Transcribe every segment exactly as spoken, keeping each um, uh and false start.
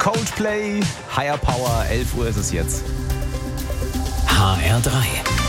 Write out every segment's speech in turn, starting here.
Coldplay, Higher Power, elf Uhr ist es jetzt. H R drei.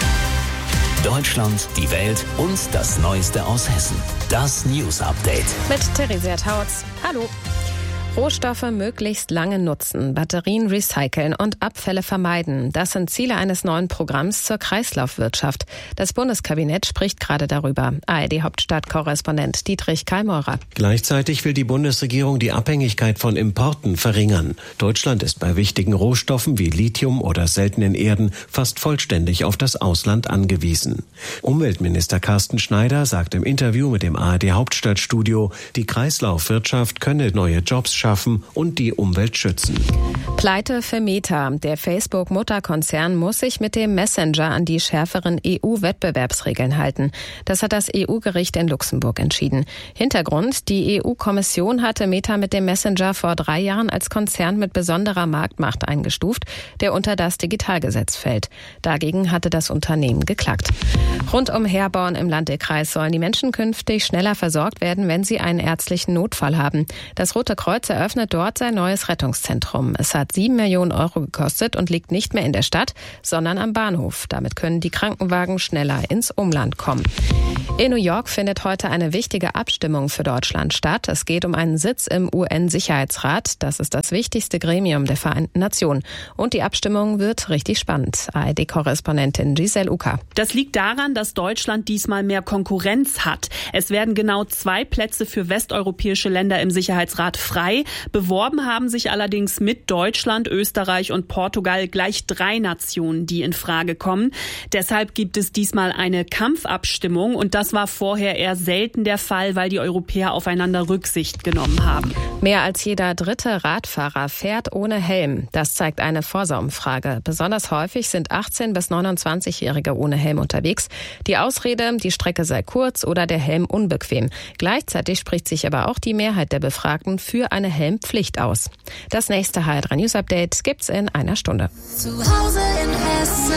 Deutschland, die Welt und das Neueste aus Hessen. Das News Update. Mit Theresia Tautz. Hallo. Rohstoffe möglichst lange nutzen, Batterien recyceln und Abfälle vermeiden. Das sind Ziele eines neuen Programms zur Kreislaufwirtschaft. Das Bundeskabinett spricht gerade darüber. A R D-Hauptstadtkorrespondent Dietrich Kallmeurer. Gleichzeitig will die Bundesregierung die Abhängigkeit von Importen verringern. Deutschland ist bei wichtigen Rohstoffen wie Lithium oder seltenen Erden fast vollständig auf das Ausland angewiesen. Umweltminister Carsten Schneider sagt im Interview mit dem A R D-Hauptstadtstudio, die Kreislaufwirtschaft könne neue Jobs schaffen und die Umwelt schützen. Pleite für Meta. Der Facebook-Mutterkonzern muss sich mit dem Messenger an die schärferen E U-Wettbewerbsregeln halten. Das hat das E U-Gericht in Luxemburg entschieden. Hintergrund: Die E U-Kommission hatte Meta mit dem Messenger vor drei Jahren als Konzern mit besonderer Marktmacht eingestuft, der unter das Digitalgesetz fällt. Dagegen hatte das Unternehmen geklagt. Rund um Herborn im Landkreis sollen die Menschen künftig schneller versorgt werden, wenn sie einen ärztlichen Notfall haben. Das Rote Kreuz eröffnet dort sein neues Rettungszentrum. Es hat sieben Millionen Euro gekostet und liegt nicht mehr in der Stadt, sondern am Bahnhof. Damit können die Krankenwagen schneller ins Umland kommen. In New York findet heute eine wichtige Abstimmung für Deutschland statt. Es geht um einen Sitz im U N-Sicherheitsrat. Das ist das wichtigste Gremium der Vereinten Nationen. Und die Abstimmung wird richtig spannend. A R D-Korrespondentin Giselle Uka. Das liegt daran, dass Deutschland diesmal mehr Konkurrenz hat. Es werden genau zwei Plätze für westeuropäische Länder im Sicherheitsrat frei. Beworben haben sich allerdings mit Deutschland, Österreich und Portugal gleich drei Nationen, die in Frage kommen. Deshalb gibt es diesmal eine Kampfabstimmung und das war vorher eher selten der Fall, weil die Europäer aufeinander Rücksicht genommen haben. Mehr als jeder dritte Radfahrer fährt ohne Helm. Das zeigt eine Forsa-Umfrage. Besonders häufig sind achtzehn- bis neunundzwanzigjährige ohne Helm unterwegs. Die Ausrede, die Strecke sei kurz oder der Helm unbequem. Gleichzeitig spricht sich aber auch die Mehrheit der Befragten für eine Helmpflicht aus. Das nächste H R drei News Update gibt's in einer Stunde. Zu Hause in Hessen.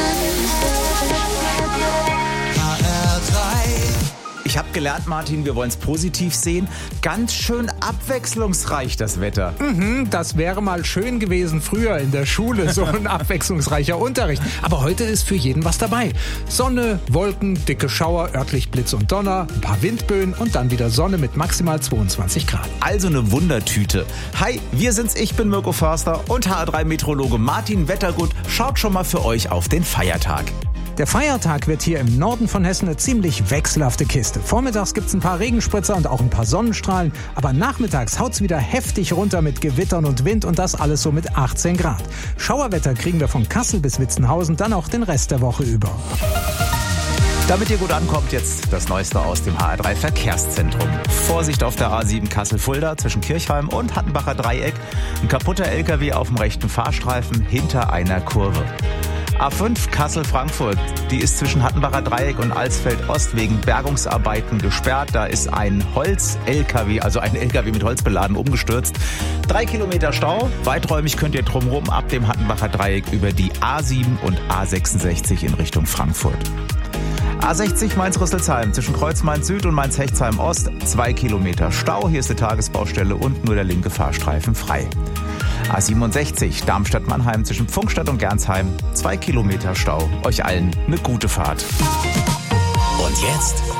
H R drei. Ich habe gelernt, Martin, wir wollen es positiv sehen. Ganz schön abwechslungsreich das Wetter. Mhm, das wäre mal schön gewesen früher in der Schule, so ein abwechslungsreicher Unterricht. Aber heute ist für jeden was dabei. Sonne, Wolken, dicke Schauer, örtlich Blitz und Donner, ein paar Windböen und dann wieder Sonne mit maximal zweiundzwanzig Grad. Also eine Wundertüte. Hi, wir sind's, ich bin Mirko Förster und H R drei Meteorologe Martin Wettergut schaut schon mal für euch auf den Feiertag. Der Feiertag wird hier im Norden von Hessen eine ziemlich wechselhafte Kiste. Vormittags gibt's ein paar Regenspritzer und auch ein paar Sonnenstrahlen, aber nachmittags haut's wieder heftig runter mit Gewittern und Wind und das alles so mit achtzehn Grad. Schauerwetter kriegen wir von Kassel bis Witzenhausen dann auch den Rest der Woche über. Damit ihr gut ankommt, jetzt das Neueste aus dem H R drei Verkehrszentrum. Vorsicht auf der A sieben Kassel-Fulda zwischen Kirchheim und Hattenbacher Dreieck. Ein kaputter L K W auf dem rechten Fahrstreifen hinter einer Kurve. A fünf Kassel-Frankfurt, die ist zwischen Hattenbacher Dreieck und Alsfeld-Ost wegen Bergungsarbeiten gesperrt. Da ist ein Holz-L K W, also ein L K W mit Holz beladen, umgestürzt. Drei Kilometer Stau. Weiträumig könnt ihr drumherum ab dem Hattenbacher Dreieck über die A sieben und A sechsundsechzig in Richtung Frankfurt. A sechzig Mainz-Rüsselsheim zwischen Kreuz-Mainz-Süd und Mainz-Hechtsheim-Ost. Zwei Kilometer Stau. Hier ist eine Tagesbaustelle und nur der linke Fahrstreifen frei. A siebenundsechzig Darmstadt-Mannheim zwischen Pfungstadt und Gernsheim. Zwei Kilometer Stau. Euch allen eine gute Fahrt. Und jetzt